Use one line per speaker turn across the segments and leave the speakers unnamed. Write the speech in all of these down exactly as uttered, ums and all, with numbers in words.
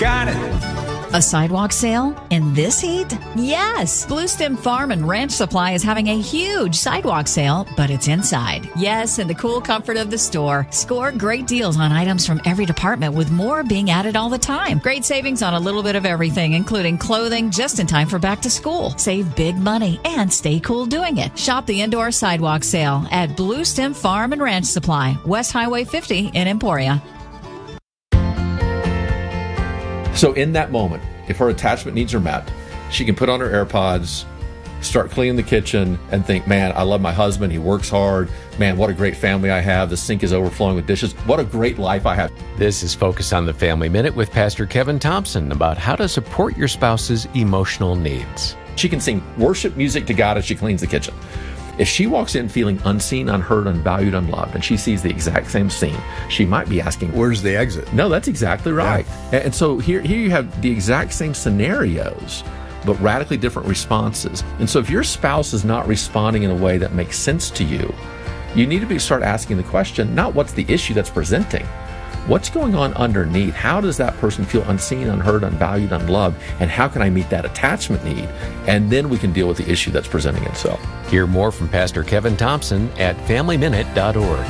Got it.
A sidewalk sale in this heat? Yes! Blue Stem Farm and Ranch Supply is having a huge sidewalk sale, but it's inside. Yes, in the cool comfort of the store. Score great deals on items from every department with more being added all the time. Great savings on a little bit of everything, including clothing just in time for back to school. Save big money and stay cool doing it. Shop the indoor sidewalk sale at Blue Stem Farm and Ranch Supply, West Highway fifty in Emporia.
So in that moment, if her attachment needs are met, she can put on her AirPods, start cleaning the kitchen, and think, man, I love my husband. He works hard. Man, what a great family I have. The sink is overflowing with dishes. What a great life I have.
This is Focus on the Family Minute with Pastor Kevin Thompson about how to support your spouse's emotional needs.
She can sing worship music to God as she cleans the kitchen. If she walks in feeling unseen, unheard, unvalued, unloved, and she sees the exact same scene, she might be asking,
where's the exit?
No, that's exactly right. Yeah. And so here, here you have the exact same scenarios, but radically different responses. And so if your spouse is not responding in a way that makes sense to you, you need to be start asking the question, not what's the issue that's presenting, what's going on underneath? How does that person feel unseen, unheard, unvalued, unloved? And how can I meet that attachment need? And then we can deal with the issue that's presenting itself.
Hear more from Pastor Kevin Thompson at family minute dot org.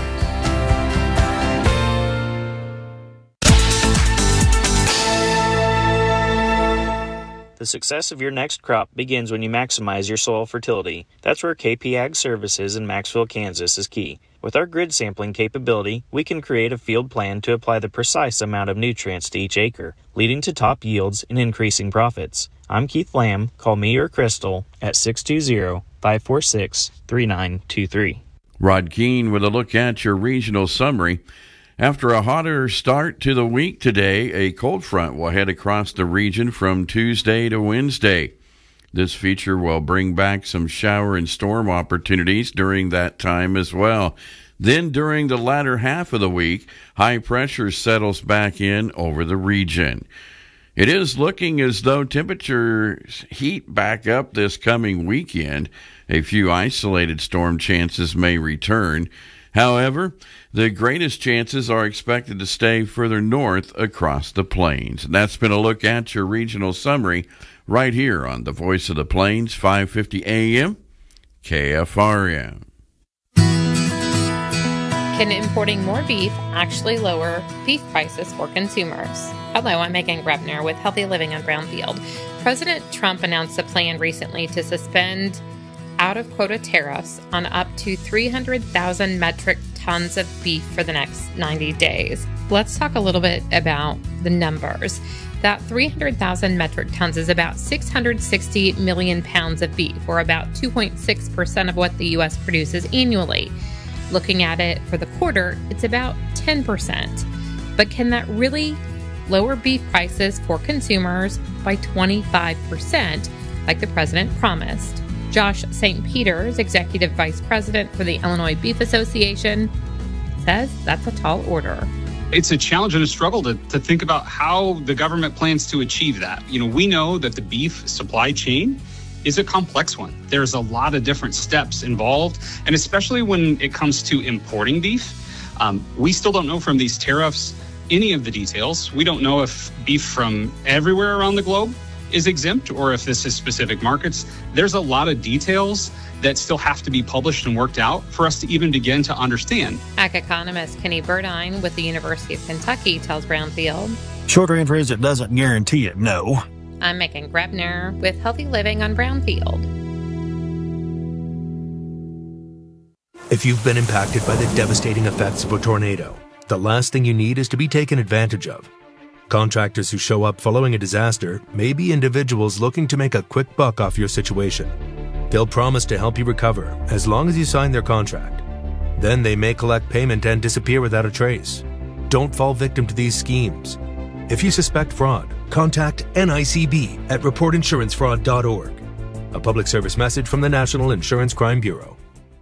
The success of your next crop begins when you maximize your soil fertility. That's where K P Ag Services in Maxville, Kansas is key. With our grid sampling capability, we can create a field plan to apply the precise amount of nutrients to each acre, leading to top yields and increasing profits. I'm Keith Lamb. Call me or Crystal at six two zero, five four six, three nine two three.
Rod Keene with a look at your regional summary. After a hotter start to the week today, a cold front will head across the region from Tuesday to Wednesday. This feature will bring back some shower and storm opportunities during that time as well. Then during the latter half of the week, high pressure settles back in over the region. It is looking as though temperatures heat back up this coming weekend. A few isolated storm chances may return. However, the greatest chances are expected to stay further north across the plains. And that's been a look at your regional summary right here on the Voice of the Plains, five fifty A M, K F R M.
Can importing more beef actually lower beef prices for consumers? Hello, I'm Megan Grebner with Healthy Living on Brownfield. President Trump announced a plan recently to suspend out-of-quota tariffs on up to three hundred thousand metric tons of beef for the next ninety days. Let's talk a little bit about the numbers. That three hundred thousand metric tons is about six hundred sixty million pounds of beef, or about two point six percent of what the U S produces annually. Looking at it for the quarter, it's about ten percent. But can that really lower beef prices for consumers by twenty-five percent, like the president promised? Josh Saint Peters, Executive Vice President for the Illinois Beef Association, says that's a tall order.
It's a challenge and a struggle to, to think about how the government plans to achieve that. You know, we know that the beef supply chain is a complex one. There's a lot of different steps involved, and especially when it comes to importing beef, um, we still don't know from these tariffs any of the details. We don't know if beef from everywhere around the globe is exempt or if this is specific markets. There's a lot of details that still have to be published and worked out for us to even begin to understand.
Ag economist Kenny Burdine with the University of Kentucky tells Brownfield.
Short answer is it doesn't guarantee it, no.
I'm Megan Grebner with Healthy Living on Brownfield.
If you've been impacted by the devastating effects of a tornado, the last thing you need is to be taken advantage of. Contractors who show up following a disaster may be individuals looking to make a quick buck off your situation. They'll promise to help you recover as long as you sign their contract. Then they may collect payment and disappear without a trace. Don't fall victim to these schemes. If you suspect fraud, contact N I C B at report insurance fraud dot org. A public service message from the National Insurance Crime Bureau.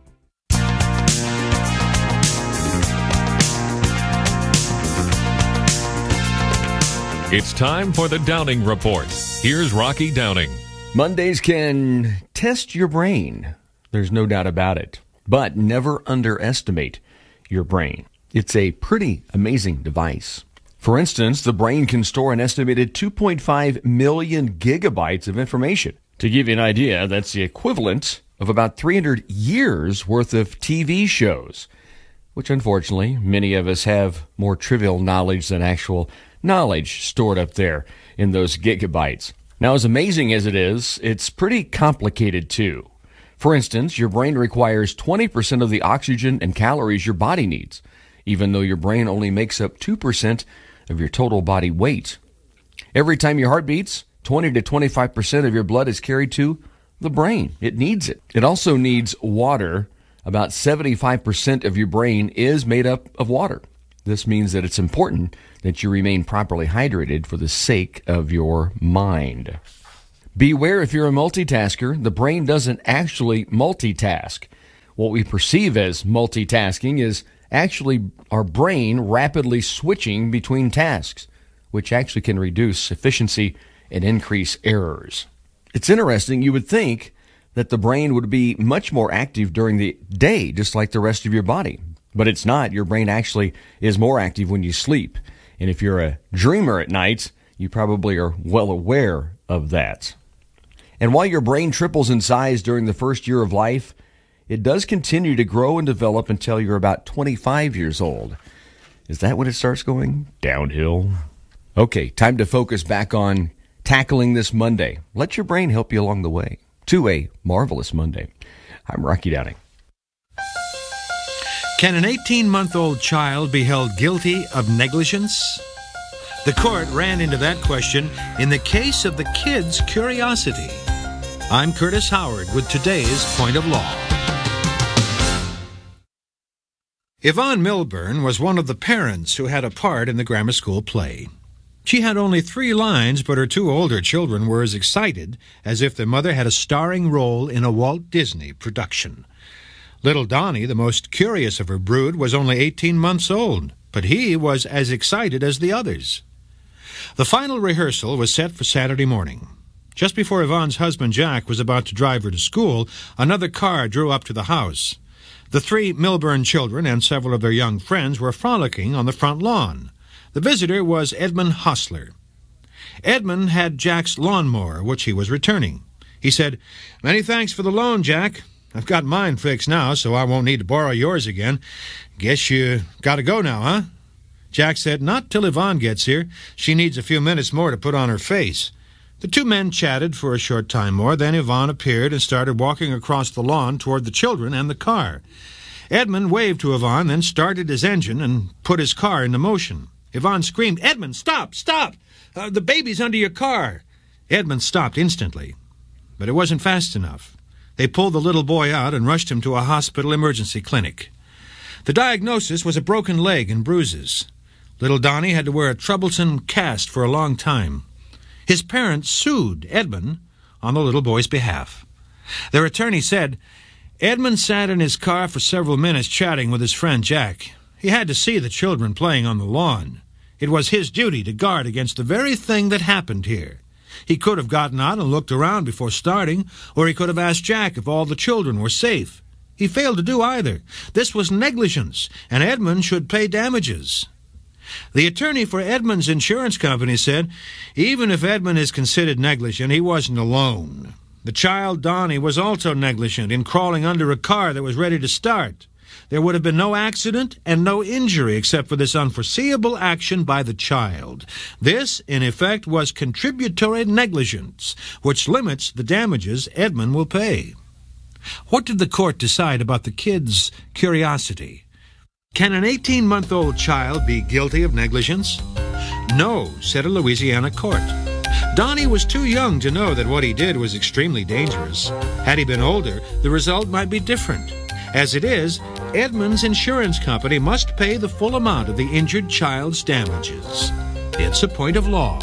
It's time for the Downing Report. Here's Rocky Downing.
Mondays can test your brain. There's no doubt about it. But never underestimate your brain. It's a pretty amazing device. For instance, the brain can store an estimated two point five million gigabytes of information. To give you an idea, that's the equivalent of about three hundred years worth of T V shows, which unfortunately many of us have more trivial knowledge than actual knowledge stored up there in those gigabytes. Now, as amazing as it is, it's pretty complicated too. For instance, your brain requires twenty percent of the oxygen and calories your body needs, even though your brain only makes up two percent of your total body weight. Every time your heart beats, twenty to twenty-five percent of your blood is carried to the brain. It needs it. It also needs water. About seventy-five percent of your brain is made up of water. This means that it's important that you remain properly hydrated for the sake of your mind. Beware if you're a multitasker, the brain doesn't actually multitask. What we perceive as multitasking is actually our brain rapidly switching between tasks, which actually can reduce efficiency and increase errors. It's interesting, you would think that the brain would be much more active during the day, just like the rest of your body. But it's not. Your brain actually is more active when you sleep. And if you're a dreamer at night, you probably are well aware of that. And while your brain triples in size during the first year of life, it does continue to grow and develop until you're about twenty-five years old. Is that when it starts going downhill? Okay, time to focus back on tackling this Monday. Let your brain help you along the way to a marvelous Monday. I'm Rocky Downing.
Can an eighteen-month-old child be held guilty of negligence? The court ran into that question in the case of the kid's curiosity. I'm Curtis Howard with today's Point of Law. Yvonne Milburn was one of the parents who had a part in the grammar school play. She had only three lines, but her two older children were as excited as if their mother had a starring role in a Walt Disney production. Little Donnie, the most curious of her brood, was only eighteen months old, but he was as excited as the others. The final rehearsal was set for Saturday morning. Just before Yvonne's husband Jack was about to drive her to school, another car drew up to the house. The three Milburn children and several of their young friends were frolicking on the front lawn. The visitor was Edmund Hostler. Edmund had Jack's lawnmower, which he was returning. He said, "Many thanks for the loan, Jack. I've got mine fixed now, so I won't need to borrow yours again. Guess you gotta go now, huh?" Jack said, "Not till Yvonne gets here. She needs a few minutes more to put on her face." The two men chatted for a short time more. Then Yvonne appeared and started walking across the lawn toward the children and the car. Edmund waved to Yvonne, then started his engine and put his car into motion. Yvonne screamed, "Edmund, stop, stop! Uh, the baby's under your car!" Edmund stopped instantly, but it wasn't fast enough. They pulled the little boy out and rushed him to a hospital emergency clinic. The diagnosis was a broken leg and bruises. Little Donnie had to wear a troublesome cast for a long time. His parents sued Edmund on the little boy's behalf. Their attorney said, Edmund sat in his car for several minutes chatting with his friend Jack. He had to see the children playing on the lawn. It was his duty to guard against the very thing that happened here. He could have gotten out and looked around before starting, or he could have asked Jack if all the children were safe. He failed to do either. This was negligence, and Edmund should pay damages. The attorney for Edmund's insurance company said, even if Edmund is considered negligent, he wasn't alone. The child, Donnie, was also negligent in crawling under a car that was ready to start. There would have been no accident and no injury except for this unforeseeable action by the child. This, in effect, was contributory negligence, which limits the damages Edmund will pay. What did the court decide about the kid's curiosity? Can an eighteen-month-old child be guilty of negligence? No, said a Louisiana court. Donnie was too young to know that what he did was extremely dangerous. Had he been older, the result might be different. As it is, Edmund's insurance company must pay the full amount of the injured child's damages. It's a point of law.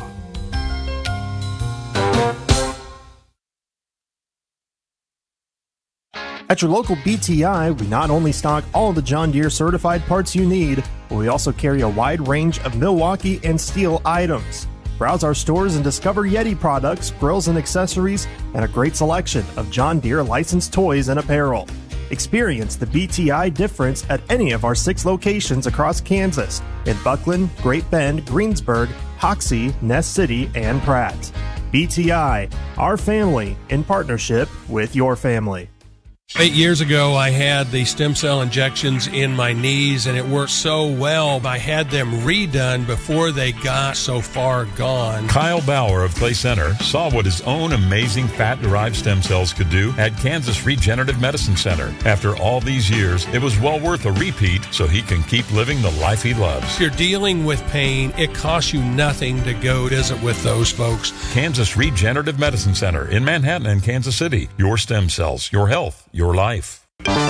At your local B T I, we not only stock all the John Deere certified parts you need, but we also carry a wide range of Milwaukee and Steel items. Browse our stores and discover Yeti products, grills and accessories, and a great selection of John Deere licensed toys and apparel. Experience the B T I difference at any of our six locations across Kansas in Buckland, Great Bend, Greensburg, Hoxie, Ness City, and Pratt. B T I, our family in partnership with your family.
Eight years ago, I had the stem cell injections in my knees, and it worked so well. I had them redone before they got so far gone.
Kyle Bauer of Clay Center saw what his own amazing fat-derived stem cells could do at Kansas Regenerative Medicine Center. After all these years, it was well worth a repeat so he can keep living the life he loves.
If you're dealing with pain, it costs you nothing to go visit with those folks.
Kansas Regenerative Medicine Center in Manhattan and Kansas City. Your stem cells, your health, your life.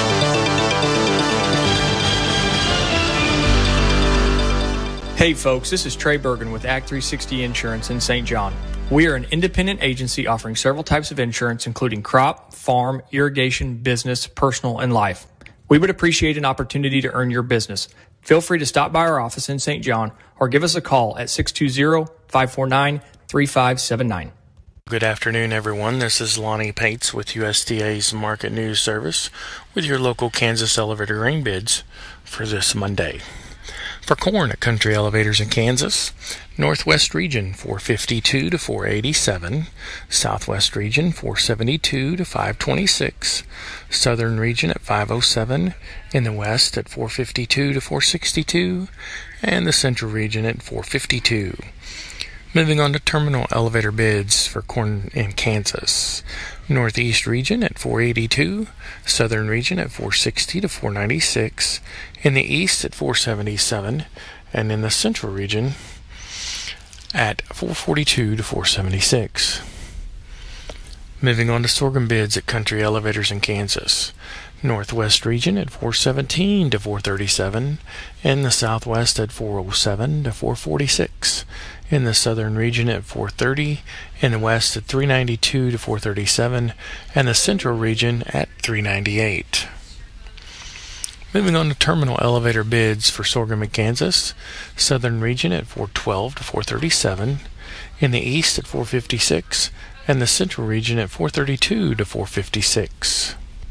Hey folks, this is Trey Bergen with Act three sixty Insurance in Saint John. We are an independent agency offering several types of insurance, including crop, farm, irrigation, business, personal, and life. We would appreciate an opportunity to earn your business. Feel free to stop by our office in Saint John or give us a call at six two zero, five four nine, three five seven nine.
Good afternoon, everyone. This is Lonnie Pates with U S D A's Market News Service with your local Kansas elevator grain bids for this Monday. For corn at Country Elevators in Kansas, Northwest Region four fifty-two to four eighty-seven, Southwest Region four seventy-two to five twenty-six, Southern Region at five oh seven, in the West at four fifty-two to four sixty-two, and the Central Region at four fifty-two. Moving on to terminal elevator bids for corn in Kansas. Northeast Region at four eighty-two, Southern Region at four sixty to four ninety-six, in the East at four seventy-seven, and in the Central Region at four forty-two to four seventy-six. Moving on to sorghum bids at Country Elevators in Kansas. Northwest Region at four seventeen to four thirty-seven, in the Southwest at four oh seven to four forty-six, in the Southern Region at four thirty, in the West at three ninety-two to four thirty-seven, and the Central Region at three ninety-eight. Moving on to terminal elevator bids for sorghum in Kansas. Southern Region at four twelve to four thirty-seven, in the East at four fifty-six, and the Central Region at four thirty-two to four fifty-six.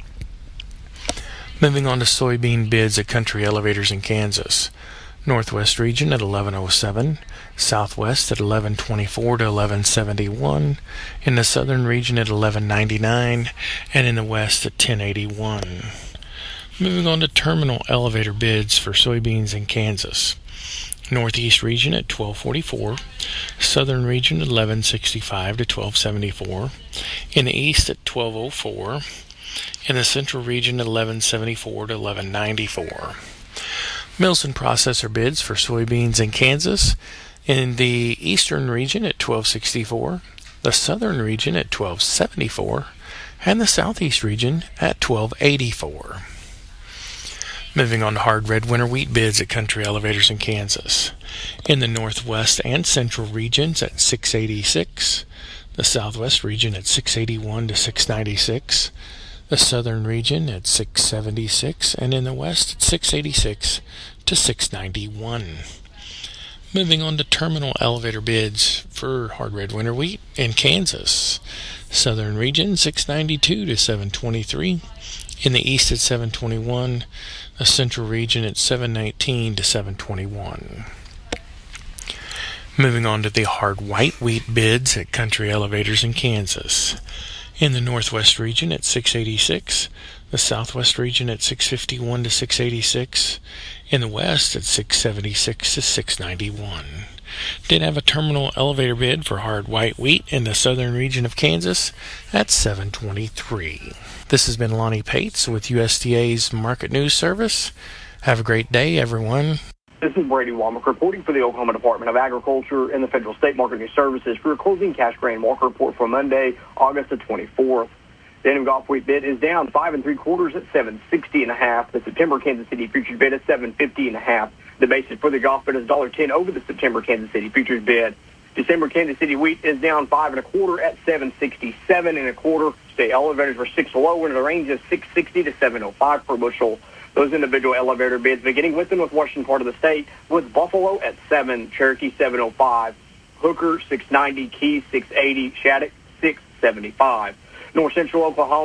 Moving on to soybean bids at Country Elevators in Kansas. Northwest Region at eleven oh seven, Southwest at eleven twenty-four to eleven seventy-one, in the Southern Region at eleven ninety-nine, and in the West at ten eighty-one. Moving on to terminal elevator bids for soybeans in Kansas. Northeast Region at twelve forty-four, Southern Region at eleven sixty-five to twelve seventy-four, in the East at twelve oh four, in the Central Region at eleven seventy-four to eleven ninety-four. Mills and processor bids for soybeans in Kansas. In the Eastern Region at twelve sixty-four, the Southern Region at twelve seventy-four, and the Southeast Region at twelve eighty-four. Moving on to hard red winter wheat bids at Country Elevators in Kansas. In the Northwest and Central Regions at six eighty-six, the Southwest Region at six eighty-one to six ninety-six, the Southern Region at six seventy-six, and in the West at six eighty-six to six ninety-one. Moving on to terminal elevator bids for hard red winter wheat in Kansas. Southern Region six ninety-two to seven twenty-three, in the East at seven twenty-one, the Central Region at seven nineteen to seven twenty-one. Moving on to the hard white wheat bids at Country Elevators in Kansas. In the Northwest Region at six eighty-six, the Southwest Region at six fifty-one to six eighty-six, in the West at six seventy-six to six ninety-one. Did have a terminal elevator bid for hard white wheat in the Southern Region of Kansas at seven twenty-three. This has been Lonnie Pates with U S D A's Market News Service. Have a great day, everyone.
This is Brady Womack reporting for the Oklahoma Department of Agriculture and the Federal State Market News Services for your closing cash grain market report for Monday, August the twenty-fourth. The Indian Gulf wheat bid is down five and three quarters at seven sixty and a half. The September Kansas City futures bid is seven fifty and a half. The basis for the Gulf bid is one dollar ten over the September Kansas City futures bid. December Kansas City wheat is down five and a quarter at seven sixty-seven and a quarter. State elevators were six lower in the range of six sixty to seven oh five per bushel. Those individual elevator bids beginning with the northwestern part of the state, with Buffalo at seven, Cherokee seven oh five, Hooker six ninety, Keys six eighty, Shattuck six seventy-five. North Central Oklahoma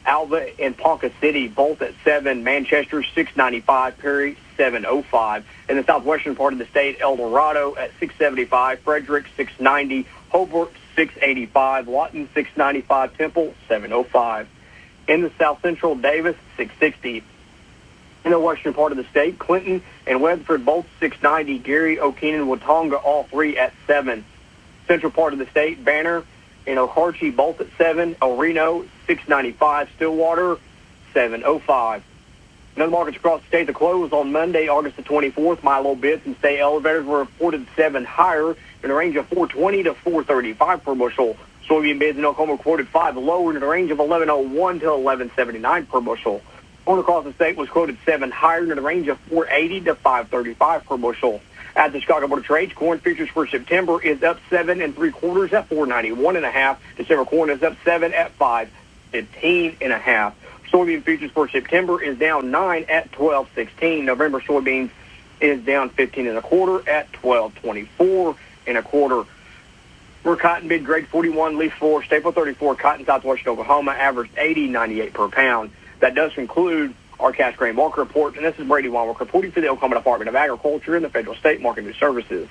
Alva and Ponca City, both at seven. Manchester, six ninety-five. Perry, seven oh five. In the southwestern part of the state, El Dorado at six seventy-five. Frederick, six ninety. Hobart, six eighty-five. Lawton, six ninety-five. Temple, seven oh five. In the south central, Davis, six sixty. In the western part of the state, Clinton and Weatherford, both six ninety. Gary, Okeene, Watonga, all three at seven. Central part of the state, Banner and Okarche, both at seven. El Reno, six ninety-five. Stillwater, seven oh five. In other markets across the state, the close on Monday, August the twenty-fourth, Milo bids and state elevators were reported seven higher in a range of four twenty to four thirty-five per bushel. Soybean bids in Oklahoma quoted five lower in a range of eleven oh one to eleven seventy-nine per bushel. Corn across the state was quoted seven higher in a range of four eighty to five thirty-five per bushel. At the Chicago Board of Trade, corn futures for September is up seven and three quarters at four ninety-one and a half. December corn is up seven at five fifteen and a half. Soybean futures for September is down nine at twelve sixteen. November soybeans is down fifteen and a quarter at twelve twenty-four and a quarter. For cotton, bid grade forty-one, leaf four, staple thirty-four, cotton southwestern Oklahoma averaged eighty ninety-eight per pound. That does conclude our cash grain market report, and this is Brady Weinberg reporting for the Oklahoma Department of Agriculture and the Federal State Marketing Services.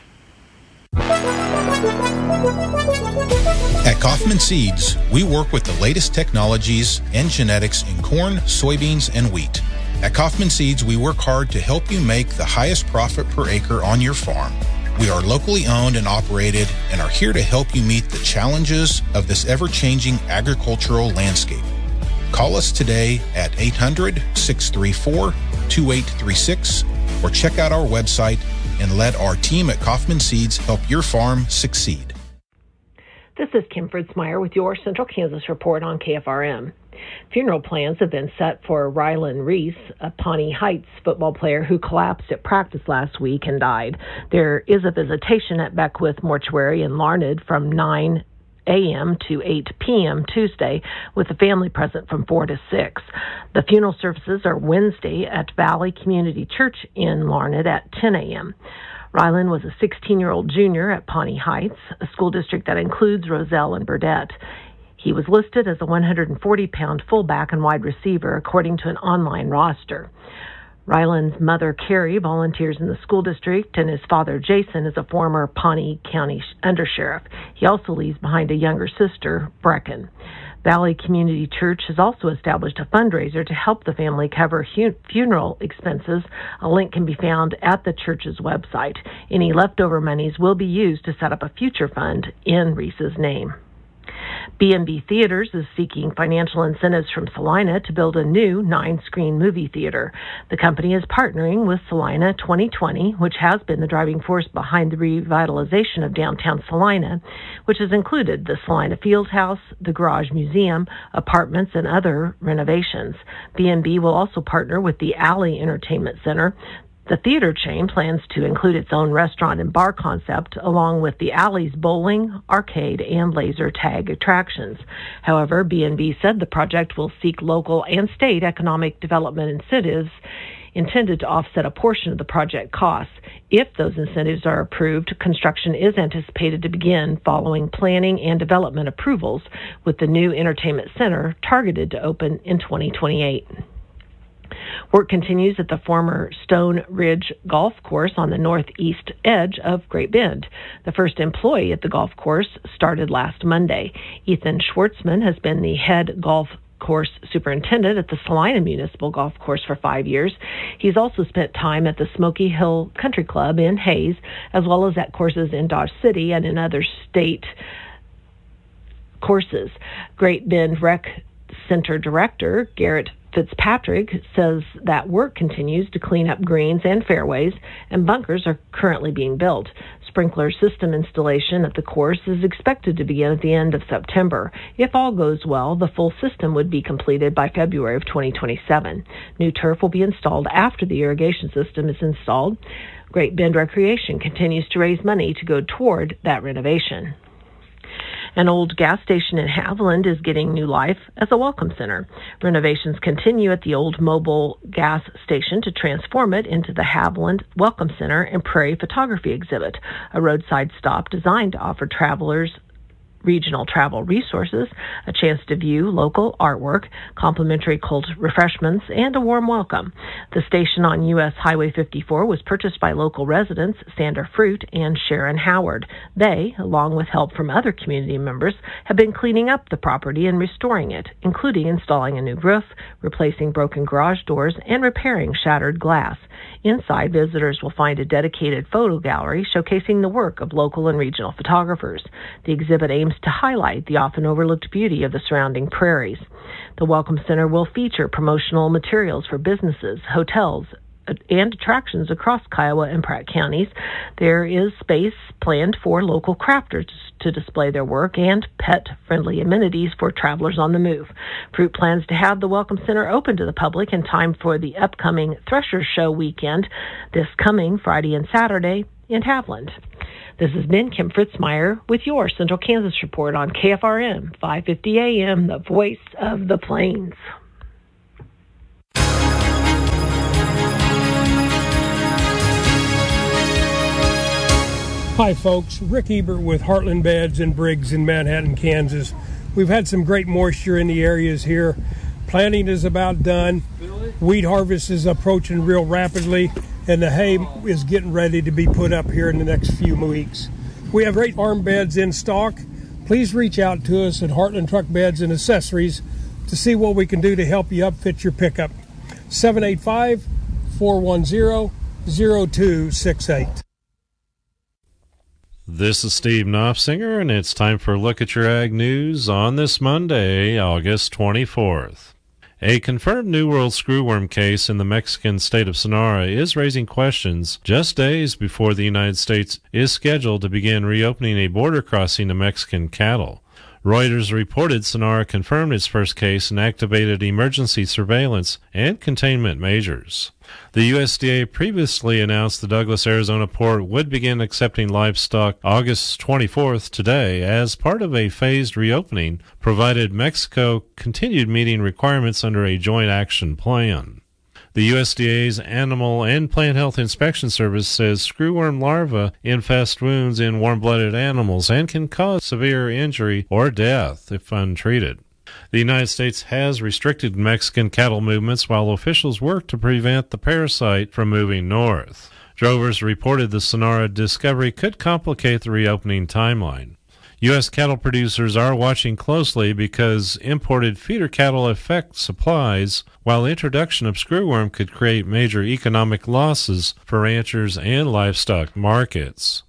At Kaufman Seeds, we work with the latest technologies and genetics in corn, soybeans, and wheat. At Kaufman Seeds, we work hard to help you make the highest profit per acre on your farm. We are locally owned and operated and are here to help you meet the challenges of this ever-changing agricultural landscape. Call us today at eight hundred, six three four, two eight three six or check out our website and let our team at Kaufman Seeds help your farm succeed.
This is Kim Fritzmeyer with your Central Kansas Report on K F R M. Funeral plans have been set for Rylan Reese, a Pawnee Heights football player who collapsed at practice last week and died. There is a visitation at Beckwith Mortuary in Larned from nine a.m. to eight p.m. Tuesday, with the family present from four to six. The funeral services are Wednesday at Valley Community Church in Larned at ten a.m. Rylan was a sixteen-year-old junior at Pawnee Heights, a school district that includes Roselle and Burdett. He was listed as a one hundred forty pound fullback and wide receiver, according to an online roster. Rylan's mother, Carrie, volunteers in the school district, and his father, Jason, is a former Pawnee County undersheriff. He also leaves behind a younger sister, Brecken. Valley Community Church has also established a fundraiser to help the family cover hu- funeral expenses. A link can be found at the church's website. Any leftover monies will be used to set up a future fund in Reese's name. B and B Theaters is seeking financial incentives from Salina to build a new nine-screen movie theater. The company is partnering with Salina twenty twenty, which has been the driving force behind the revitalization of downtown Salina, which has included the Salina Fieldhouse, the Garage Museum, apartments, and other renovations. B and B will also partner with the Alley Entertainment Center. The theater chain plans to include its own restaurant and bar concept, along with the Alley's bowling, arcade, and laser tag attractions. However, B and B said the project will seek local and state economic development incentives intended to offset a portion of the project costs. If those incentives are approved, construction is anticipated to begin following planning and development approvals, with the new entertainment center targeted to open in twenty twenty-eight. Work continues at the former Stone Ridge Golf Course on the northeast edge of Great Bend. The first employee at the golf course started last Monday. Ethan Schwartzman has been the head golf course superintendent at the Salina Municipal Golf Course for five years. He's also spent time at the Smoky Hill Country Club in Hayes, as well as at courses in Dodge City and in other state courses. Great Bend Rec Center Director Garrett Fitzpatrick says that work continues to clean up greens and fairways, and bunkers are currently being built. Sprinkler system installation at the course is expected to begin at the end of September. If all goes well, the full system would be completed by February of twenty twenty-seven. New turf will be installed after the irrigation system is installed. Great Bend Recreation continues to raise money to go toward that renovation. An old gas station in Haviland is getting new life as a welcome center. Renovations continue at the old mobile gas station to transform it into the Haviland Welcome Center and Prairie Photography Exhibit, a roadside stop designed to offer travelers regional travel resources, a chance to view local artwork, complimentary cold refreshments, and a warm welcome. The station on U S Highway fifty-four was purchased by local residents Sandra Fruit and Sharon Howard. They, along with help from other community members, have been cleaning up the property and restoring it, including installing a new roof, replacing broken garage doors, and repairing shattered glass. Inside, visitors will find a dedicated photo gallery showcasing the work of local and regional photographers. The exhibit aims to highlight the often overlooked beauty of the surrounding prairies. The Welcome Center will feature promotional materials for businesses, hotels, and attractions across Kiowa and Pratt counties. There is space planned for local crafters to display their work and pet-friendly amenities for travelers on the move. Fruit plans to have the Welcome Center open to the public in time for the upcoming Thresher Show weekend this coming Friday and Saturday in Haviland. This has been Kim Fritzmeyer with your Central Kansas Report on K F R M five fifty A M, the voice of the plains.
Hi folks, Rick Ebert with Heartland Beds and Briggs in Manhattan, Kansas. We've had some great moisture in the areas here. Planting is about done. Wheat harvest is approaching real rapidly, and the hay is getting ready to be put up here in the next few weeks. We have great farm beds in stock. Please reach out to us at Heartland Truck Beds and Accessories to see what we can do to help you upfit your pickup. seven eight five, four one zero, zero two six eight.
This is Steve Knopfsinger, and it's time for a look at your ag news on this Monday, August twenty-fourth. A confirmed New World screwworm case in the Mexican state of Sonora is raising questions just days before the United States is scheduled to begin reopening a border crossing to Mexican cattle. Reuters reported Sonora confirmed its first case and activated emergency surveillance and containment measures. The U S D A previously announced the Douglas, Arizona port would begin accepting livestock August twenty-fourth today as part of a phased reopening, provided Mexico continued meeting requirements under a joint action plan. The U S D A's Animal and Plant Health Inspection Service says screwworm larvae infest wounds in warm-blooded animals and can cause severe injury or death if untreated. The United States has restricted Mexican cattle movements while officials work to prevent the parasite from moving north. Drovers reported the Sonora discovery could complicate the reopening timeline. U S cattle producers are watching closely because imported feeder cattle affect supplies, while introduction of screwworm could create major economic losses for ranchers and livestock markets.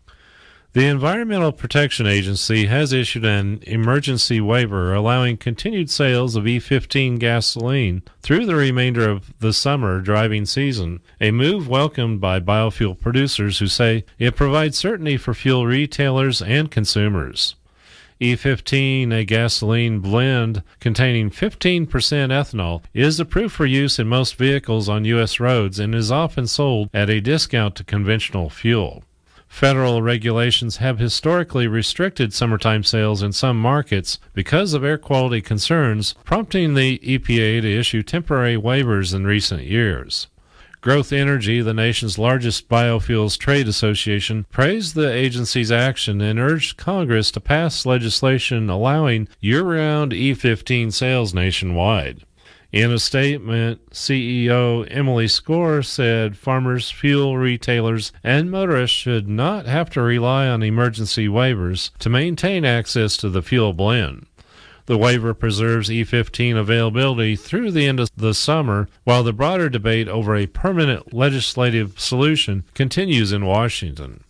The Environmental Protection Agency has issued an emergency waiver allowing continued sales of E fifteen gasoline through the remainder of the summer driving season, a move welcomed by biofuel producers who say it provides certainty for fuel retailers and consumers. E fifteen, a gasoline blend containing fifteen percent ethanol, is approved for use in most vehicles on U S roads and is often sold at a discount to conventional fuel. Federal regulations have historically restricted summertime sales in some markets because of air quality concerns, prompting the E P A to issue temporary waivers in recent years. Growth Energy, the nation's largest biofuels trade association, praised the agency's action and urged Congress to pass legislation allowing year-round E fifteen sales nationwide. In a statement, C E O Emily Score said farmers, fuel retailers, and motorists should not have to rely on emergency waivers to maintain access to the fuel blend. The waiver preserves E fifteen availability through the end of the summer, while the broader debate over a permanent legislative solution continues in Washington.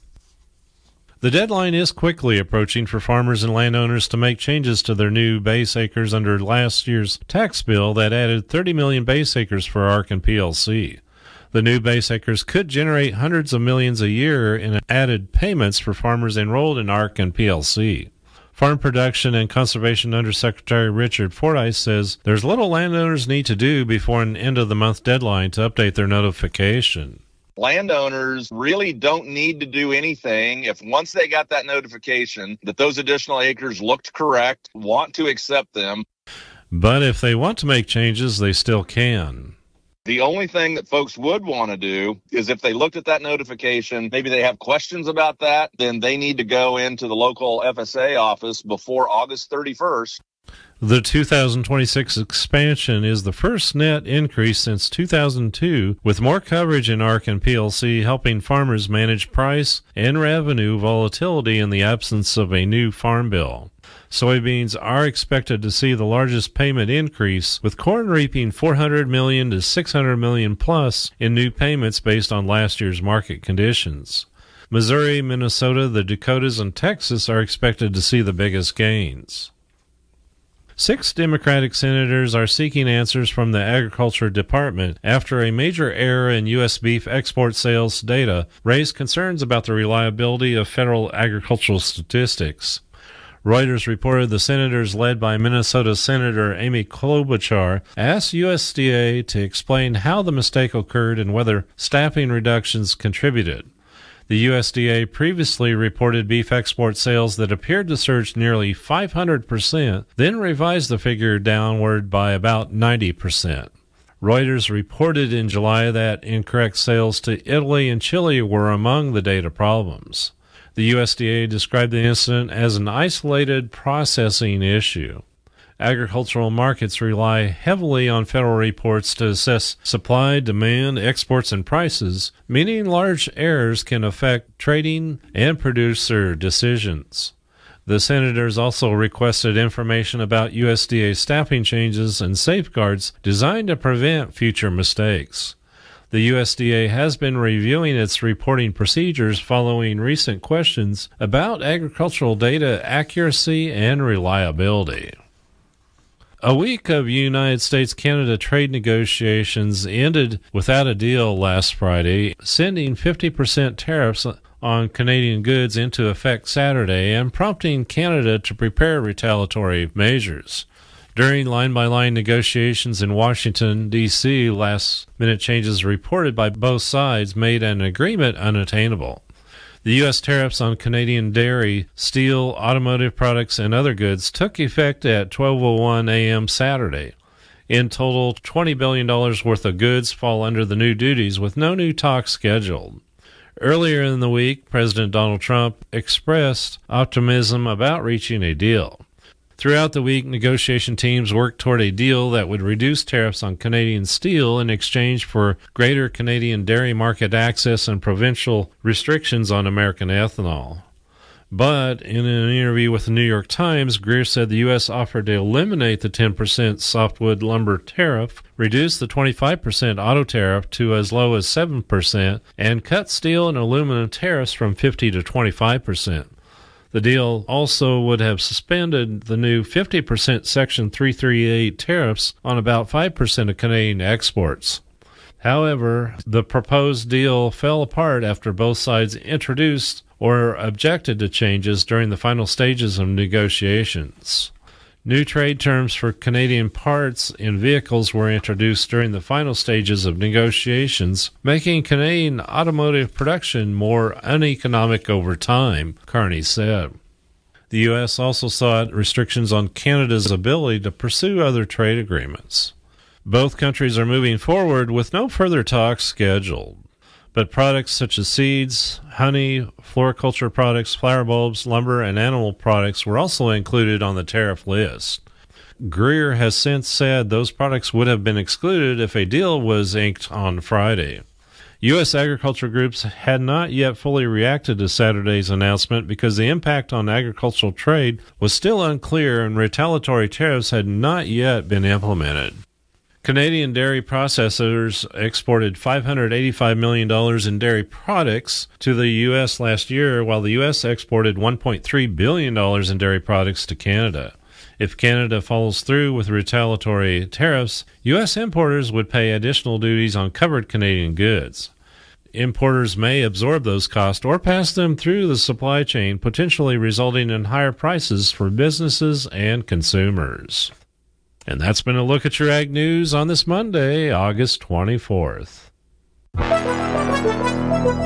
The deadline is quickly approaching for farmers and landowners to make changes to their new base acres under last year's tax bill that added thirty million base acres for A R C and P L C. The new base acres could generate hundreds of millions a year in added payments for farmers enrolled in A R C and P L C. Farm Production and Conservation Undersecretary Richard Fordyce says there's little landowners need to do before an end-of-the-month deadline to update their notification.
Landowners really don't need to do anything if once they got that notification that those additional acres looked correct, want to accept them.
But if they want to make changes, they still can.
The only thing that folks would want to do is if they looked at that notification, maybe they have questions about that, then they need to go into the local F S A office before August thirty-first.
The two thousand twenty-six expansion is the first net increase since two thousand two, with more coverage in A R C and P L C helping farmers manage price and revenue volatility in the absence of a new farm bill. Soybeans are expected to see the largest payment increase, with corn reaping four hundred million dollars to six hundred million dollars plus in new payments based on last year's market conditions. Missouri, Minnesota, the Dakotas, and Texas are expected to see the biggest gains. Six Democratic senators are seeking answers from the Agriculture Department after a major error in U S beef export sales data raised concerns about the reliability of federal agricultural statistics. Reuters reported the senators, led by Minnesota Senator Amy Klobuchar, asked U S D A to explain how the mistake occurred and whether staffing reductions contributed. The U S D A previously reported beef export sales that appeared to surge nearly five hundred percent, then revised the figure downward by about ninety percent. Reuters reported in July that incorrect sales to Italy and Chile were among the data problems. The U S D A described the incident as an isolated processing issue. Agricultural markets rely heavily on federal reports to assess supply, demand, exports, and prices, meaning large errors can affect trading and producer decisions. The senators also requested information about U S D A staffing changes and safeguards designed to prevent future mistakes. The U S D A has been reviewing its reporting procedures following recent questions about agricultural data accuracy and reliability. A week of United States-Canada trade negotiations ended without a deal last Friday, sending fifty percent tariffs on Canadian goods into effect Saturday and prompting Canada to prepare retaliatory measures. During line-by-line negotiations in Washington, D C, last-minute changes reported by both sides made an agreement unattainable. The U S tariffs on Canadian dairy, steel, automotive products, and other goods took effect at twelve oh one a.m. Saturday. In total, twenty billion dollars worth of goods fall under the new duties, with no new talks scheduled. Earlier in the week, President Donald Trump expressed optimism about reaching a deal. Throughout the week, negotiation teams worked toward a deal that would reduce tariffs on Canadian steel in exchange for greater Canadian dairy market access and provincial restrictions on American ethanol. But in an interview with the New York Times, Greer said the U S offered to eliminate the ten percent softwood lumber tariff, reduce the twenty-five percent auto tariff to as low as seven percent, and cut steel and aluminum tariffs from fifty to twenty-five percent. The deal also would have suspended the new fifty percent Section three thirty-eight tariffs on about five percent of Canadian exports. However, the proposed deal fell apart after both sides introduced or objected to changes during the final stages of negotiations. New trade terms for Canadian parts in vehicles were introduced during the final stages of negotiations, making Canadian automotive production more uneconomic over time, Carney said. The U S also sought restrictions on Canada's ability to pursue other trade agreements. Both countries are moving forward with no further talks scheduled. But products such as seeds, honey, floriculture products, flower bulbs, lumber, and animal products were also included on the tariff list. Greer has since said those products would have been excluded if a deal was inked on Friday. U S agriculture groups had not yet fully reacted to Saturday's announcement because the impact on agricultural trade was still unclear and retaliatory tariffs had not yet been implemented. Canadian dairy processors exported five hundred eighty-five million dollars in dairy products to the U S last year, while the U S exported one point three billion dollars in dairy products to Canada. If Canada follows through with retaliatory tariffs, U S importers would pay additional duties on covered Canadian goods. Importers may absorb those costs or pass them through the supply chain, potentially resulting in higher prices for businesses and consumers. And that's been a look at your Ag News on this Monday, August twenty-fourth.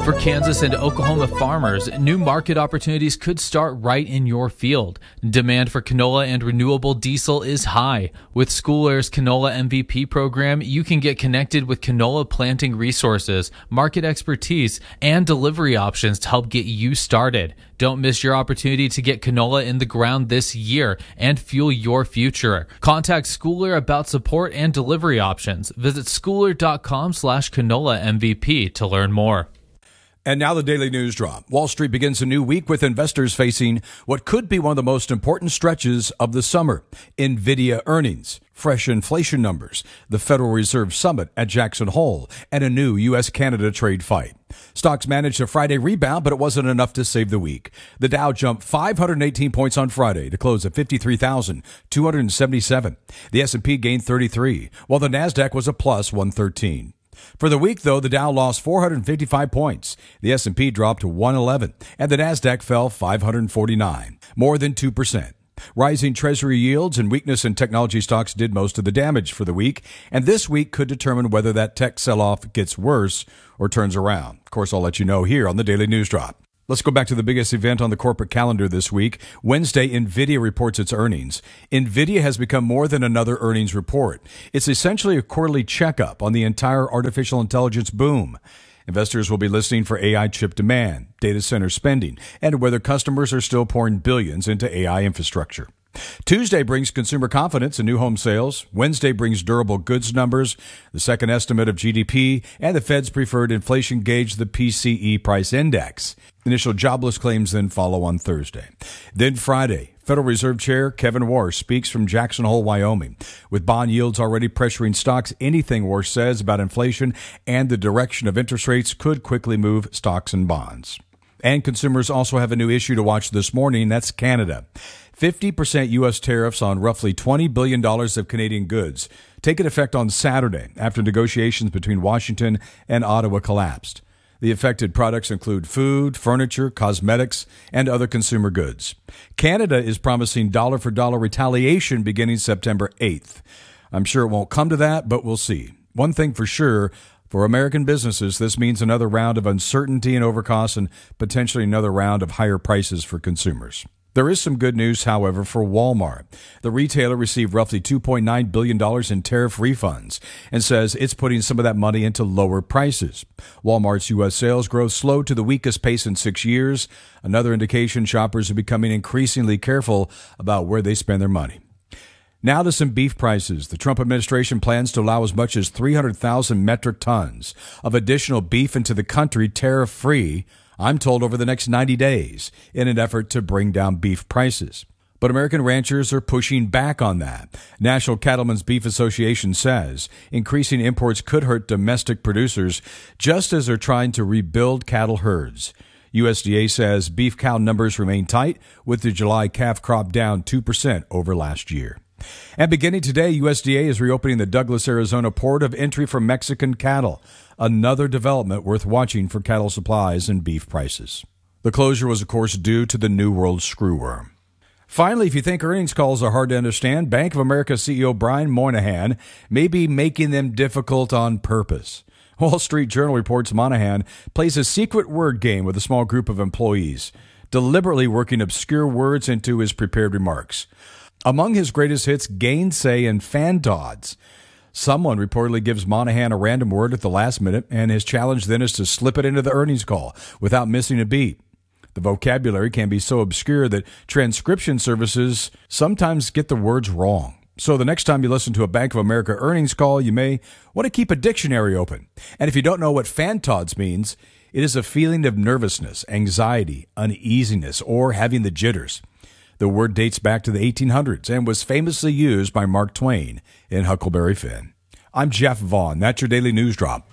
For Kansas and Oklahoma farmers, new market opportunities could start right in your field. Demand for canola and renewable diesel is high. With Schooler's Canola M V P program, you can get connected with canola planting resources, market expertise, and delivery options to help get you started. Don't miss your opportunity to get canola in the ground this year and fuel your future. Contact Schooler about support and delivery options. Visit schooler.com slash canola MVP to learn more.
And now the Daily News Drop. Wall Street begins a new week with investors facing what could be one of the most important stretches of the summer. NVIDIA earnings, fresh inflation numbers, the Federal Reserve Summit at Jackson Hole, and a new U S Canada trade fight. Stocks managed a Friday rebound, but it wasn't enough to save the week. The Dow jumped five hundred eighteen points on Friday to close at fifty-three thousand two hundred seventy-seven. The S and P gained thirty-three, while the NASDAQ was a plus one thirteen. For the week, though, the Dow lost four hundred fifty-five points. The S and P dropped to one eleven, and the NASDAQ fell five hundred forty-nine, more than two percent. Rising Treasury yields and weakness in technology stocks did most of the damage for the week, and this week could determine whether that tech sell-off gets worse or turns around. Of course, I'll let you know here on the Daily News Drop. Let's go back to the biggest event on the corporate calendar this week. Wednesday, NVIDIA reports its earnings. NVIDIA has become more than another earnings report. It's essentially a quarterly checkup on the entire artificial intelligence boom. Investors will be listening for A I chip demand, data center spending, and whether customers are still pouring billions into A I infrastructure. Tuesday brings consumer confidence and new home sales. Wednesday brings durable goods numbers, the second estimate of G D P, and the Fed's preferred inflation gauge, the P C E price index. Initial jobless claims then follow on Thursday. Then Friday, Federal Reserve Chair Kevin Warsh speaks from Jackson Hole, Wyoming. With bond yields already pressuring stocks, anything Warsh says about inflation and the direction of interest rates could quickly move stocks and bonds. And consumers also have a new issue to watch this morning. That's Canada. fifty percent U S tariffs on roughly twenty billion dollars of Canadian goods take effect on Saturday after negotiations between Washington and Ottawa collapsed. The affected products include food, furniture, cosmetics, and other consumer goods. Canada is promising dollar-for-dollar retaliation beginning September eighth. I'm sure it won't come to that, but we'll see. One thing for sure, for American businesses, this means another round of uncertainty and overcosts and potentially another round of higher prices for consumers. There is some good news, however, for Walmart. The retailer received roughly two point nine billion dollars in tariff refunds and says it's putting some of that money into lower prices. Walmart's U S sales growth slowed to the weakest pace in six years, another indication shoppers are becoming increasingly careful about where they spend their money. Now to some beef prices. The Trump administration plans to allow as much as three hundred thousand metric tons of additional beef into the country tariff-free, I'm told, over the next ninety days in an effort to bring down beef prices. But American ranchers are pushing back on that. National Cattlemen's Beef Association says increasing imports could hurt domestic producers just as they're trying to rebuild cattle herds. U S D A says beef cow numbers remain tight, with the July calf crop down two percent over last year. And beginning today, U S D A is reopening the Douglas, Arizona port of entry for Mexican cattle, another development worth watching for cattle supplies and beef prices. The closure was, of course, due to the New World screwworm. Finally, if you think earnings calls are hard to understand, Bank of America C E O Brian Moynihan may be making them difficult on purpose. Wall Street Journal reports Moynihan plays a secret word game with a small group of employees, deliberately working obscure words into his prepared remarks. Among his greatest hits, gainsay and fantods. Someone reportedly gives Moynihan a random word at the last minute, and his challenge then is to slip it into the earnings call without missing a beat. The vocabulary can be so obscure that transcription services sometimes get the words wrong. So the next time you listen to a Bank of America earnings call, you may want to keep a dictionary open. And if you don't know what fantods means, it is a feeling of nervousness, anxiety, uneasiness, or having the jitters. The word dates back to the eighteen hundreds and was famously used by Mark Twain in Huckleberry Finn. I'm Jeff Vaughn. That's your Daily News Drop.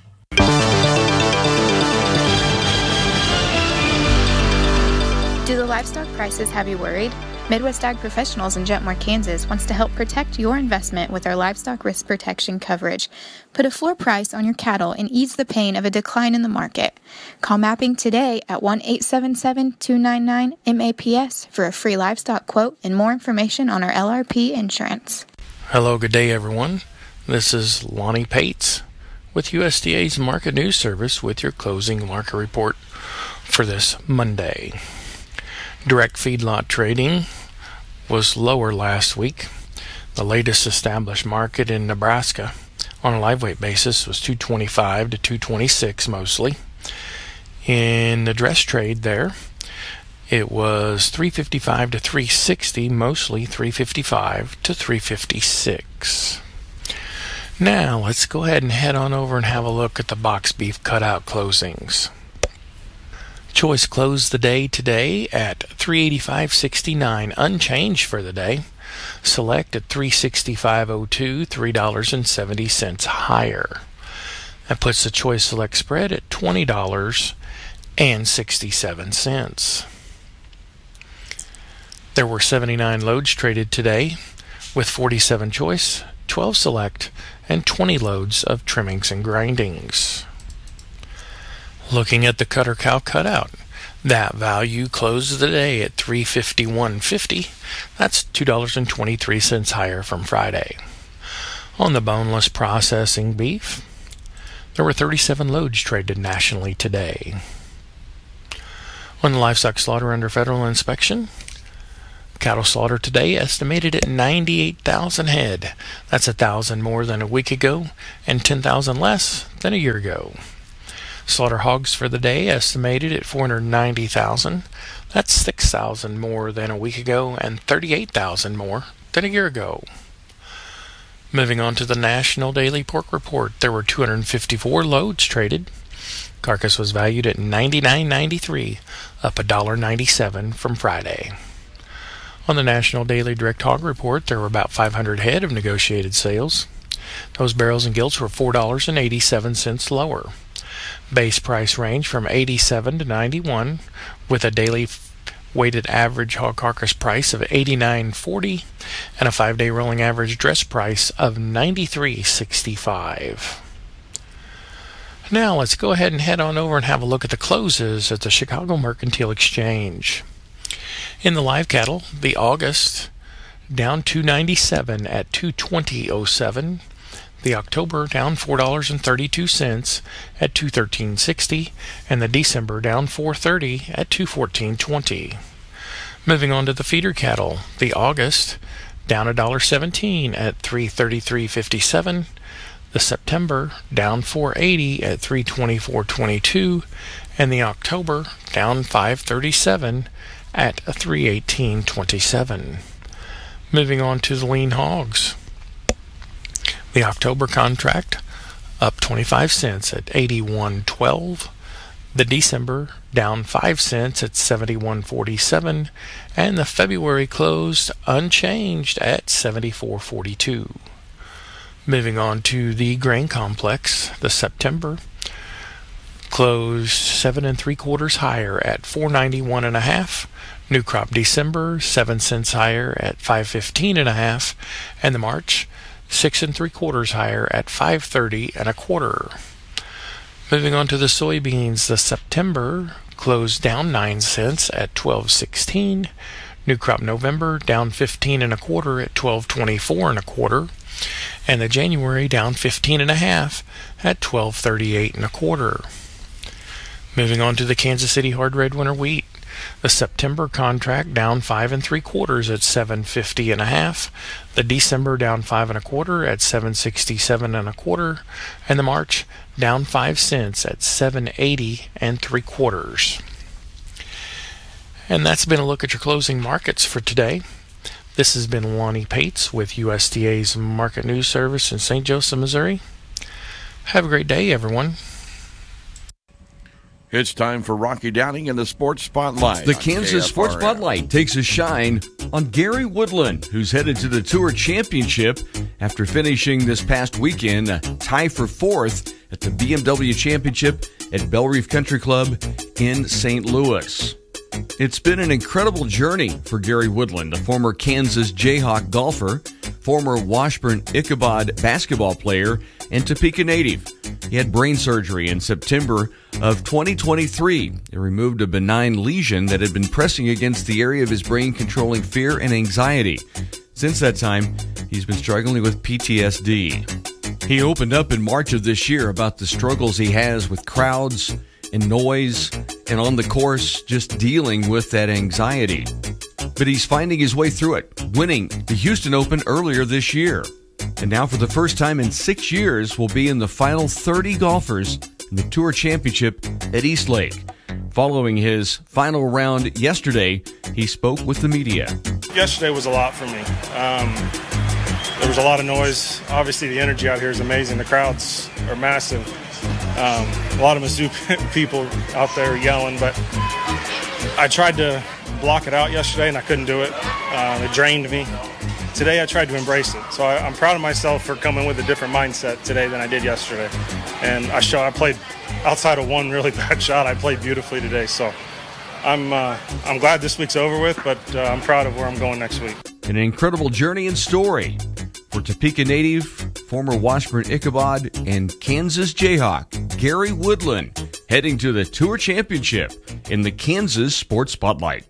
Do the livestock prices have you worried? Midwest Ag Professionals in Jetmore, Kansas wants to help protect your investment with our livestock risk protection coverage. Put a floor price on your cattle and ease the pain of a decline in the market. Call Mapping today at one eight seven seven, two nine nine, M A P S for a free livestock quote and more information on our L R P insurance.
Hello, good day everyone. This is Lonnie Pates with U S D A's Market News Service with your closing market report for this Monday. Direct feedlot trading was lower last week. The latest established market in Nebraska on a live weight basis was two twenty-five to two twenty-six mostly. In the dress trade there, it was three fifty-five to three sixty, mostly three fifty-five to three fifty-six. Now, let's go ahead and head on over and have a look at the box beef cutout closings. Choice closed the day today at three eighty-five sixty-nine, unchanged for the day. Select at three sixty-five oh two, three dollars and seventy cents higher. That puts the Choice Select spread at twenty dollars and sixty-seven cents. There were seventy-nine loads traded today, with forty-seven Choice, twelve Select, and twenty loads of trimmings and grindings. Looking at the Cutter Cow cutout, that value closed the day at three fifty-one fifty. That's two dollars and twenty-three cents higher from Friday. On the boneless processing beef, there were thirty-seven loads traded nationally today. On the livestock slaughter under federal inspection, cattle slaughter today estimated at ninety-eight thousand head. That's one thousand more than a week ago and ten thousand less than a year ago. Slaughter hogs for the day estimated at four hundred ninety thousand. That's six thousand more than a week ago and thirty-eight thousand more than a year ago. Moving on to the National Daily Pork Report, there were two hundred fifty-four loads traded. Carcass was valued at ninety-nine ninety-three, up one dollar ninety-seven from Friday. On the National Daily Direct Hog Report, there were about five hundred head of negotiated sales. Those barrels and gilts were four dollars and eighty-seven cents lower. Base price range from eighty-seven to ninety-one, with a daily weighted average hog carcass price of eighty-nine forty and a five-day rolling average dress price of ninety-three sixty-five. Now let's go ahead and head on over and have a look at the closes at the Chicago Mercantile Exchange. In the live cattle, the August down two ninety-seven at two twenty oh seven. The October down four dollars and thirty-two cents at two thirteen sixty, and the December down four thirty at two fourteen twenty. Moving on to the feeder cattle, the August down one dollar seventeen at three thirty-three fifty-seven. The September down four eighty at three twenty-four twenty-two, and the October down five thirty-seven at three eighteen twenty-seven. Moving on to the lean hogs. The October contract up twenty-five cents at eighty-one twelve. The December down five cents at seventy-one forty-seven, and the February closed unchanged at seventy-four forty-two. Moving on to the grain complex, the September closed seven and three quarters higher at four ninety-one and a half. New crop December seven cents higher at five fifteen and a half, and the March six and three quarters higher at five thirty and a quarter. Moving on to the soybeans, the September closed down nine cents at twelve sixteen. New crop November down fifteen and a quarter at twelve twenty-four and a quarter, and the January down fifteen and a half at twelve thirty-eight and a quarter. Moving on to the Kansas City hard red winter wheat, the September contract down five and three quarters at seven fifty and a half. The December down five and a quarter at seven sixty-seven and a quarter, and the March down five cents at seven eighty and three quarters. And that's been a look at your closing markets for today. This has been Lonnie Pates with U S D A's Market News Service in Saint Joseph, Missouri. Have a great day, everyone.
It's time for Rocky Downing in the Sports Spotlight.
The Kansas Sports Spotlight takes a shine on Gary Woodland, who's headed to the Tour Championship after finishing this past weekend a tie for fourth at the B M W Championship at Belle Reef Country Club in Saint Louis. It's been an incredible journey for Gary Woodland, a former Kansas Jayhawk golfer, former Washburn Ichabod basketball player, and Topeka native. He had brain surgery in September of twenty twenty-three. It removed a benign lesion that had been pressing against the area of his brain, controlling fear and anxiety. Since that time, he's been struggling with P T S D. He He opened up in March of this year about the struggles he has with crowds and noise, and on the course, just dealing with that anxiety. But he's finding his way through it, winning the Houston Open earlier this year. And now for the first time in six years, will be in the final thirty golfers in the Tour Championship at East Lake. Following his final round yesterday, he spoke with the media.
Yesterday was a lot for me. Um, there was a lot of noise. Obviously, the energy out here is amazing. The crowds are massive. Um, a lot of Mizzou people out there yelling, but I tried to block it out yesterday, and I couldn't do it. Uh, it drained me. Today, I tried to embrace it. So I, I'm proud of myself for coming with a different mindset today than I did yesterday. And I showed, I played outside of one really bad shot. I played beautifully today. So I'm uh, I'm glad this week's over with, but uh, I'm proud of where I'm going next week.
An incredible journey and story for Topeka native, former Washburn Ichabod, and Kansas Jayhawk Gary Woodland, heading to the Tour Championship in the Kansas Sports Spotlight.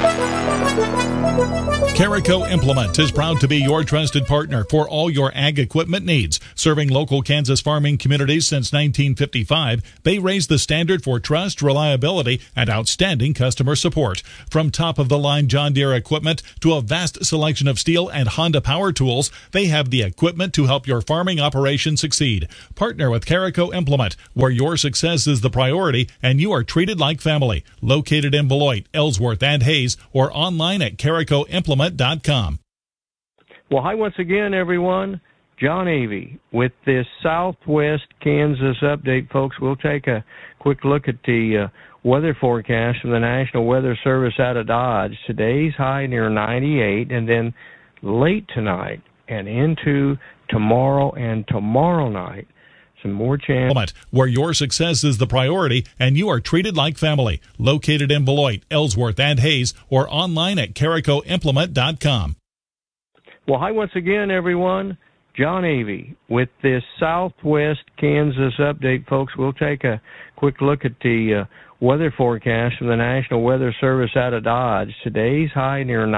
Carico Implement is proud to be your trusted partner for all your ag equipment needs. Serving local Kansas farming communities since nineteen fifty-five, they raise the standard for trust, reliability, and outstanding customer support. From top-of-the-line John Deere equipment to a vast selection of Steel and Honda power tools, they have the equipment to help your farming operation succeed. Partner with Carico Implement, where your success is the priority and you are treated like family. Located in Beloit, Ellsworth, and Hayes, or online at carico implement dot com.
Well, hi once again, everyone. John Avey with this Southwest Kansas update, folks. We'll take a quick look at the uh, weather forecast from the National Weather Service out of Dodge. Today's high near ninety-eight, and then late tonight and into tomorrow and tomorrow night, some more chance.
Where your success is the priority and you are treated like family. Located in Beloit, Ellsworth, and Hayes, or online at carico implement dot com.
Well, hi once again, everyone. John Avey with this Southwest Kansas update, folks. We'll take a quick look at the uh, weather forecast from the National Weather Service out of Dodge. Today's high near